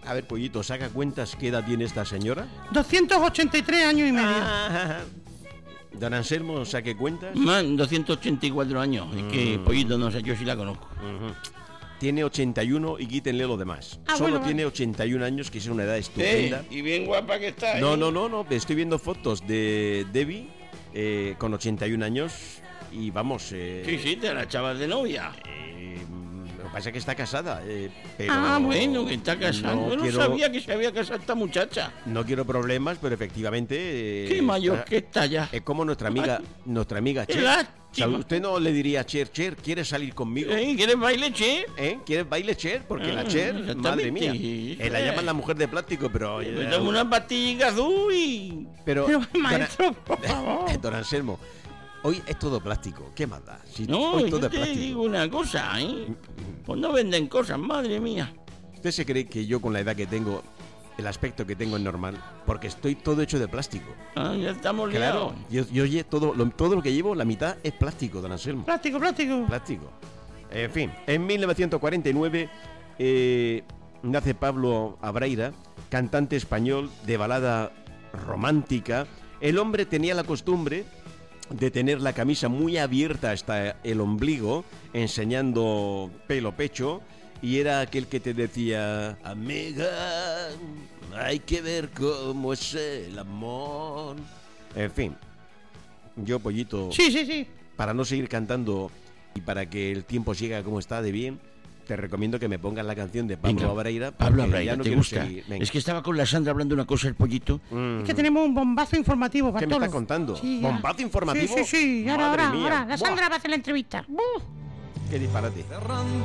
A ver, Pollito, ¿saca cuentas qué edad tiene esta señora? 283 años y medio. Don Anselmo, ¿saque cuentas? Man, 284 años. Es que Pollito, no sé, yo sí la conozco. Tiene 81 y quítenle lo demás. Solo bueno, tiene 81 años, que es una edad estupenda. Y bien guapa que está. No, estoy viendo fotos de Debbie con 81 años y vamos... Sí, te la echabas de novia. Lo que pasa es que está casada, pero... Bueno, que está casada. no Yo no quiero- sabía que se había casado esta muchacha. No quiero problemas, pero efectivamente... Qué mayor que está ya. Es como nuestra amiga Qué Cher. lástima. O sea, usted no le diría a Cher, ¿quieres salir conmigo? ¿Quieres baile, che? ¿Quieres baile Cher? Porque la Cher, exactamente. madre mía, la llaman la mujer de plástico, pero... Me tomo una pastilla azul y... Pero, Pero, maestro, por don, favor. don Anselmo, hoy es todo plástico. ¿Qué más da? Si No, hoy todo yo es te plástico. digo una cosa, Pues no venden cosas, madre mía. ¿Usted se cree que yo con la edad que tengo, el aspecto que tengo es normal? Porque estoy todo hecho de plástico. Ya estamos Claro, liados. yo todo lo que llevo, la mitad es plástico, don Anselmo. Plástico. Plástico. En fin, en 1949 nace Pablo Abraira, cantante español de balada romántica. El hombre tenía la costumbre de tener la camisa muy abierta hasta el ombligo, enseñando pecho, y era aquel que te decía: amiga, hay que ver cómo es el amor. En fin, yo, Pollito, Sí. para no seguir cantando y para que el tiempo siga como está de bien, te recomiendo que me pongas la canción de Pablo Abraira. Pablo porque Abraira, ya no ¿te quiero gusta? seguir. Venga. Es que estaba con la Sandra hablando una cosa, el Pollito. Es que tenemos un bombazo informativo, ¿Qué me Bartolo. estás contando? Sí, ya. ¿Bombazo informativo? Sí. Madre Ahora. mía. La Sandra va a hacer la entrevista. Qué disparate.